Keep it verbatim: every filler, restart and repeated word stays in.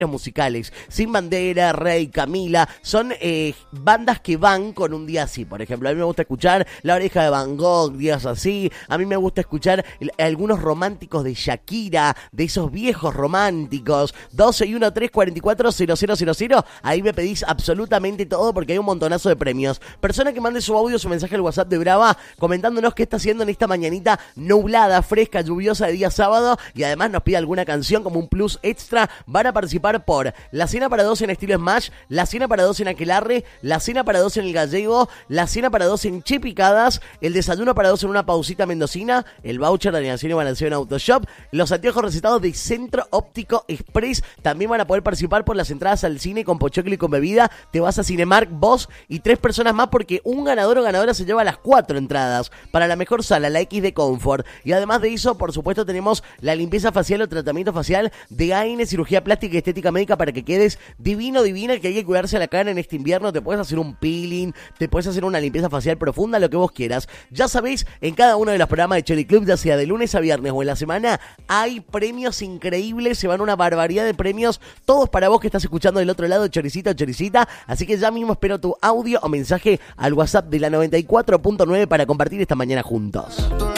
musicales. Sin Bandera, Rey, Camila, son eh, bandas que van con un día así. Por ejemplo, a mí me gusta escuchar La Oreja de Van Gogh, días así. A mí me gusta escuchar el, algunos románticos de Shakira, de esos viejos románticos. doce y uno tres cuarenta y cuatro cero cero cero cero. Ahí me pedís absolutamente todo porque hay un montonazo de premios. Persona que mande su audio, su mensaje al WhatsApp de Brava, comentándonos qué está haciendo en esta mañanita nublada, fresca, lluviosa de día sábado, y además nos pide alguna canción como un plus extra. Van a participar por la cena para dos en estilo Smash, la cena para dos en Aquelarre, la cena para dos en el Gallego, la cena para dos en Che Picadas, el desayuno para dos en una pausita mendocina, el voucher de Animación y Balanceo Autoshop, los anteojos recetados de Centro Óptico Express. También van a poder participar por las entradas al cine con pochoclo y con bebida. Te vas a Cinemark, vos y tres personas más, porque un ganador o ganadora se lleva las cuatro entradas para la mejor sala, la X de Comfort. Y además de eso, por supuesto, tenemos la limpieza facial o tratamiento facial de A N, cirugía plástica y estética médica, para que quedes divino, divina, que hay que cuidarse la cara en este invierno. Te puedes hacer un peeling, te puedes hacer una limpieza facial profunda, lo que vos quieras. Ya sabéis, en cada uno de los programas de Chori Club, ya sea de lunes a viernes o en la semana, hay premios increíbles, se van una barbaridad de premios, todos para vos que estás escuchando del otro lado, choricita o choricita. Así que ya mismo espero tu audio o mensaje al WhatsApp de la noventa y cuatro punto nueve para compartir esta mañana juntos.